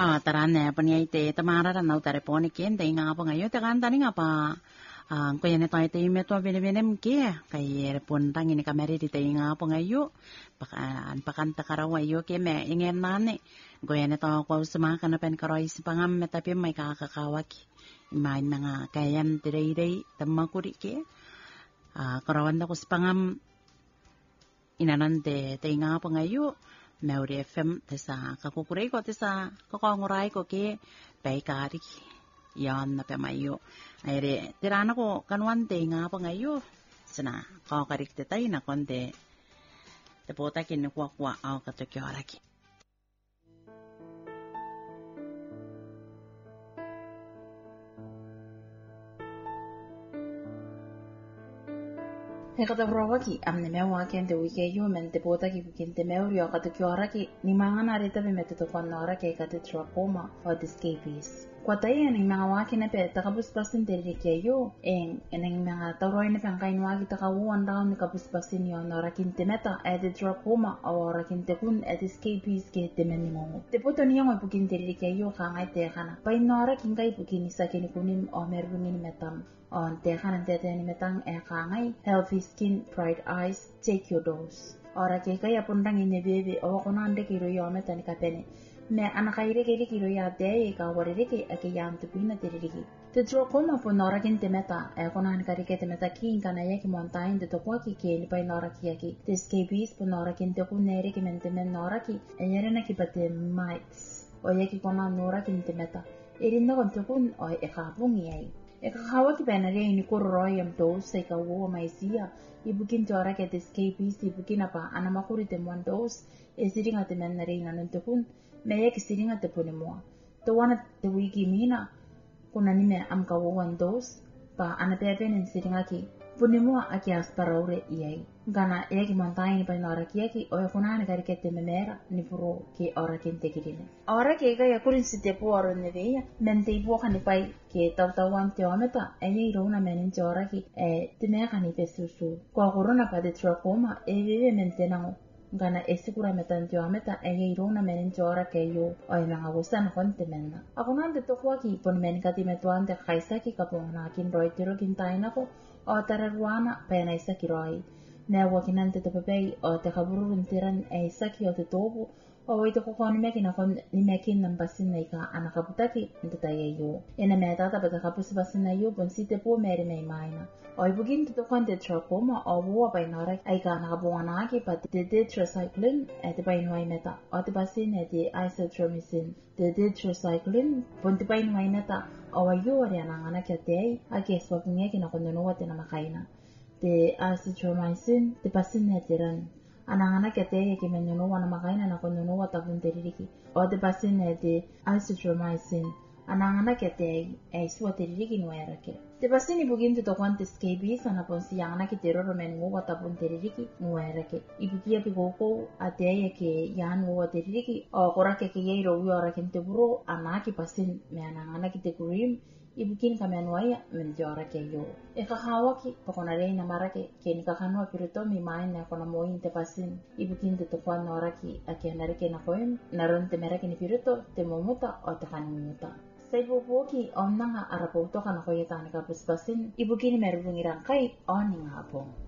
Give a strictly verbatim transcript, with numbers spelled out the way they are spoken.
Ah, tarane pani ai te tamara ra nau tare poni ken te nga pa ngayo te kan tani nga pa ang ko yan ito ito me to bene bene mke kai er pon tangi ni kameri te nga pa ngayo pakan pakan ta karawa yo ke me ingen nane ko yan ito ko suma kana pen karoi sipangam me tapi mai ka kakawaki mai mga kayan dire dire tamakuri ke ah karawan da ko sipangam inanante te nga pa ngayo Mauri F M te sa kakukurei ko te sa kakongurai ko ke baikari yan na pe mayo aire tirana ko kanwan te nga pa ngayo sana kakarik te tai na konte te pota kin kwa kwa au ka to kyaraki Hekata brawaki amne mewa kente wike yumen te pota ki kente meuri o kata kioraki ni mangana rita be meto kwanora ke kata trachoma o the scabies. Kwa tayo ni mga waki na pe takabuspasin tere kya yo en eneng mga tauroy na pangkain waki takawuan daw ni kabuspasin yo no rakinte meta e the trachoma o rakinte kun e the scabies ke temen mo. Te poto niya mo pukin tere kya yo kangay te kana. Pai nora kingkay pukin isa kini kunin o merungin metam. On te kanan te te ni metang e kangay healthy skin bright eyes take your dose. Ora ke kaya pundang ini bebe o konande kiro yo meta ni kapene. Me anakaire ke kiro ya de ka warire ke ake yam tu pina tirigi. Te trachoma po nora kin te meta e konan kari ke te meta kin kana ye ki montain te tokwa ki ke ni pai nora ki aki. Te scabies po nora kin te kunere ki mente men nora ki e yere na ki pate mites. O ye ki konan nora kin te meta. Irinda kon te kun o e kabungi ai. E kakawa ki penare ini koroi am dose e ka wo maisia ibukin tora ke te scabies ibukin apa anamakuri te mon dose e siringa te menare ina nantukun me ye ki siringa te pune moa to wana te wiki mina kuna nime am ka wo one dose pa anapepe nen siringa ki pune moa aki asparaure iai gana e ki montaini pa nora ki aki o e kunani kari ke te memera ni furo ki ora kinte kirine ora ke ga ya kurin site puaro ne veia mente ibo kani pai ke tau tau am te ometa e ye irona menin ora ki e te me kani pe susu ko corona pa de trachoma e vive mente nango gana e sigura metan te ometa e ye irona menin ora ke yo o e nanga gusan konte menna akonan de tokwa ki pon men kati metuan te kaisa ki kapona kin roi tiro kin taina ko o tararuana pena isa ki roi ne wakinante te pepei o te kaburu ntiran e isaki o te tobu o wai te kokoni meki na kon ni meki nan basin nei ka ana kaputaki nte taye yo ena me tata pata kapusi basin na yo pon si te po meri mei maina o i bugin te tokon te trachoma o bua pai nara ai ka na kabunga aki pa te tetracycline e te pai nuai meta o te basin e te isotretinoin te tetracycline pon te pai nuai meta o wai yo ari ana ngana kia te ai a ke swapungeki na kondonoa te na makaina te azithromycin te pasine te ran anangana ke te ke menyono wana makaina na kondono wa tabun teririki o te pasine te azithromycin anangana ke te e suwa teririki no era ke te pasini bugin te tokwante scabies ana ponsi yana ki teroro men wa tabun teririki no era ke ibukia pi goko ate ye ke yan wa teririki o kora ke ke yero wi ora kente buro anaki pasin me anangana ki te kurim ibukin kamenwaya menjora ke yo e kahawa ki pokona reina marake ke ni kakanwa piruto mi main na kona moin te pasin ibukin te tokwa nora ki ake narike na koim naron te merake ni piruto te momuta o te kanumuta sai bubuki onnanga arapo to kana koyeta ni kapus pasin ibukin merubungi rangkai oning hapong